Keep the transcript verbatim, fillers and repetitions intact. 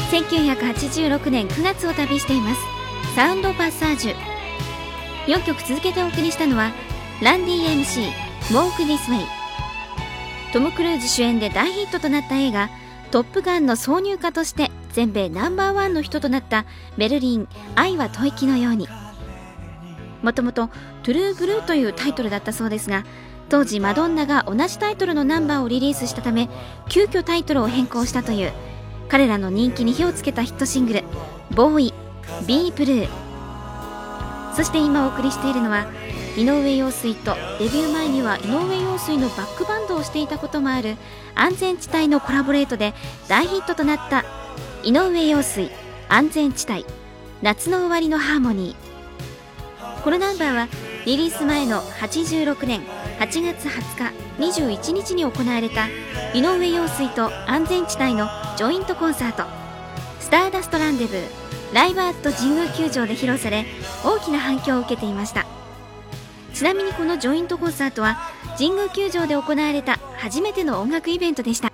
せんきゅうひゃくはちじゅうろくねんくがつを旅しています。サウンドパッサージュ。よんきょく続けてお送りしたのはランディ エムシー Walk This Way。 トム・クルーズ主演で大ヒットとなった映画トップガンの挿入歌として全米ナンバーワンの人となったベルリン愛は吐息のように。もともとトゥルーブルーというタイトルだったそうですが、当時マドンナが同じタイトルのナンバーをリリースしたため急遽タイトルを変更したという、彼らの人気に火をつけたヒットシングルボーイ Be Blue。 そして今お送りしているのは井上陽水とデビュー前には井上陽水のバックバンドをしていたこともある安全地帯のコラボレートで大ヒットとなった井上陽水安全地帯夏の終わりのハーモニー。このナンバーはリリース前のはちじゅうろくねんはちがつはつかにじゅういちにちに行われた井上陽水と安全地帯のジョイントコンサートスターダストランデブーライブアット神宮球場で披露され大きな反響を受けていました。ちなみにこのジョイントコンサートは神宮球場で行われた初めての音楽イベントでした。